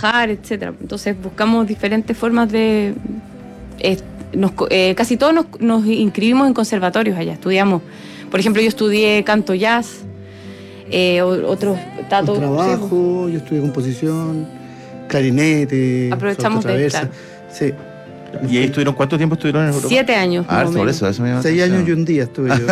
trabajar, etcétera. Entonces buscamos diferentes formas de... casi todos nos inscribimos en conservatorios allá, estudiamos. Por ejemplo, yo estudié canto jazz, otros Tato. Trabajo, yo estudié composición, clarinete, aprovechamos de estar. Sí. ¿Y ahí estuvieron cuánto tiempo estuvieron en Europa? 7 años. Por eso me llama 6 años y un día estuve yo.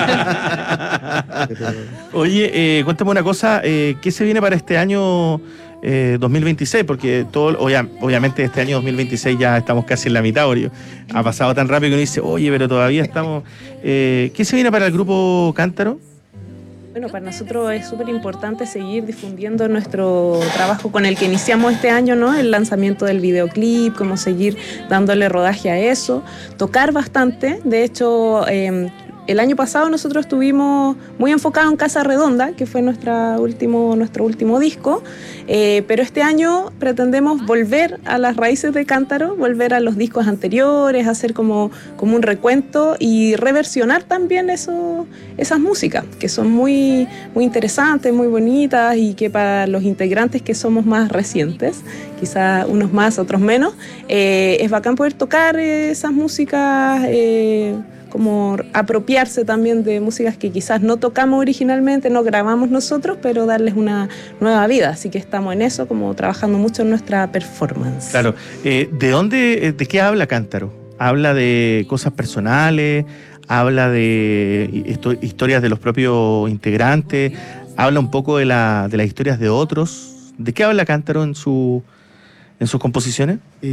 Oye, cuéntame una cosa, ¿qué se viene para este año 2026? Porque obviamente este año 2026 ya estamos casi en la mitad, Orio. Ha pasado tan rápido que uno dice, oye, pero todavía estamos... ¿qué se viene para el grupo Cántaro? Bueno, para nosotros es súper importante seguir difundiendo nuestro trabajo con el que iniciamos este año, ¿no? El lanzamiento del videoclip, cómo seguir dándole rodaje a eso, tocar bastante. De hecho, el año pasado nosotros estuvimos muy enfocados en Casa Redonda, que fue nuestro último disco, pero este año pretendemos volver a las raíces de Cántaro, volver a los discos anteriores, hacer como un recuento y reversionar también esas músicas, que son muy, muy interesantes, muy bonitas y que para los integrantes que somos más recientes, quizás unos más, otros menos, es bacán poder tocar esas músicas, como apropiarse también de músicas que quizás no tocamos originalmente, no grabamos nosotros, pero darles una nueva vida. Así que estamos en eso, como trabajando mucho en nuestra performance. Claro. ¿De qué habla Cántaro? ¿Habla de cosas personales? ¿Habla de historias de los propios integrantes? ¿Habla un poco de las historias de otros? ¿De qué habla Cántaro en sus composiciones?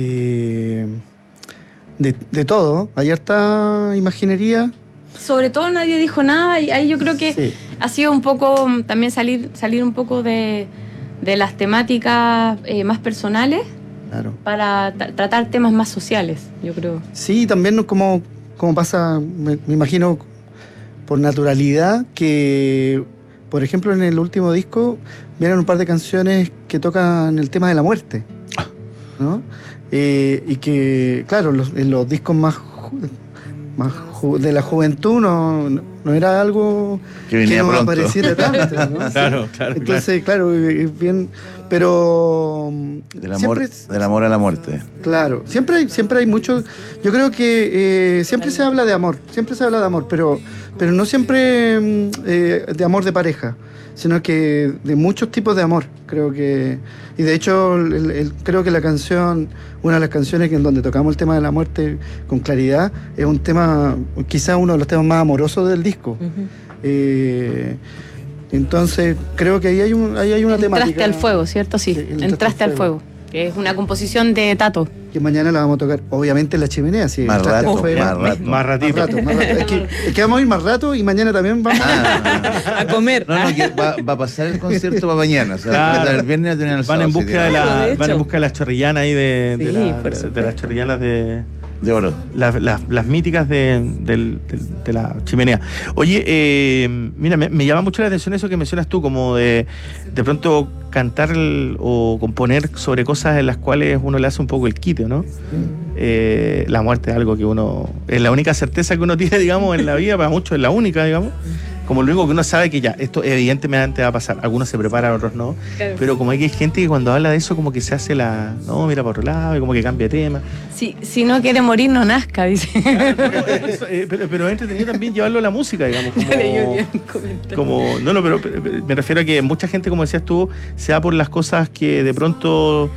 De todo, hay harta imaginería. Sobre todo nadie dijo nada y ahí yo creo que sí. Ha sido un poco también salir un poco de las temáticas más personales, claro, para tratar temas más sociales, yo creo. Sí, también como pasa, me imagino, por naturalidad, que por ejemplo en el último disco vienen un par de canciones que tocan el tema de la muerte, ¿no? Y que, claro, en los discos más de la juventud no era algo que nos apareciera tanto, ¿no? Claro. Entonces, claro, bien, pero del amor a la muerte. Claro, siempre hay mucho. Yo creo que siempre se habla de amor, pero no siempre de amor de pareja, sino que de muchos tipos de amor, creo que. Y de hecho, creo que una de las canciones en donde tocamos el tema de la muerte con claridad, es un tema, quizás uno de los temas más amorosos del disco. Uh-huh. Entonces, creo que ahí hay una temática. Entraste al fuego, ¿cierto? Sí, entraste al fuego. Que es una composición de Tato. Que mañana la vamos a tocar, obviamente, en la chimenea. Sí, más ratito. Más ratito. Es que vamos a ir más rato y mañana también vamos a comer. No, que va a pasar el concierto para mañana. O sea, claro. el viernes tenían el van en busca de las chorrillanas ahí de las chorrillanas de oro. Las míticas de la chimenea. Oye, mira, me llama mucho la atención eso que mencionas tú, como de pronto cantar o componer sobre cosas en las cuales uno le hace un poco el quite, ¿no? La muerte es algo que es la única certeza que uno tiene, digamos, en la vida, para muchos es la única, digamos. Como lo único que uno sabe que ya, esto evidentemente va a pasar. Algunos se preparan, otros no. Claro. Pero como hay gente que cuando habla de eso como que se hace no, mira para otro lado y como que cambia de tema. Sí, si no quiere morir, no nazca, dice. Claro, pero es entretenido también llevarlo a la música, digamos. Pero me refiero a que mucha gente, como decías tú, se da por las cosas que de pronto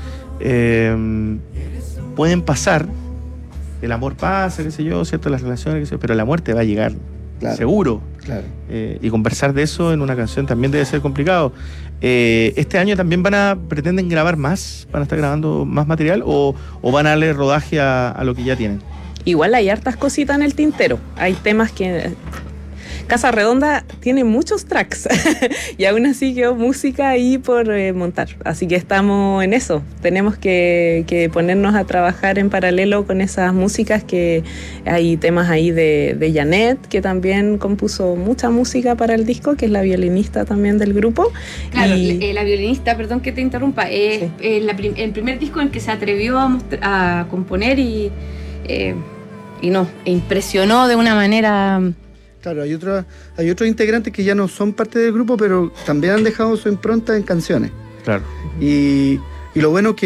pueden pasar. El amor pasa, qué sé yo, ¿cierto? Las relaciones, qué sé yo, pero la muerte va a llegar. Claro, seguro. Claro. Y conversar de eso en una canción también debe ser complicado. ¿Este año también pretenden grabar más? ¿Van a estar grabando más material? ¿O van a darle rodaje a lo que ya tienen? Igual hay hartas cositas en el tintero. Hay temas que... Casa Redonda tiene muchos tracks y aún así quedó música ahí por montar. Así que estamos en eso. Tenemos que ponernos a trabajar en paralelo con esas músicas, que hay temas ahí de Janet, que también compuso mucha música para el disco, que es la violinista también del grupo. Claro, la violinista, perdón que te interrumpa, es sí. El primer disco en el que se atrevió a componer y impresionó de una manera... Claro, hay otros integrantes que ya no son parte del grupo, pero también han dejado su impronta en canciones. Claro. Y lo bueno que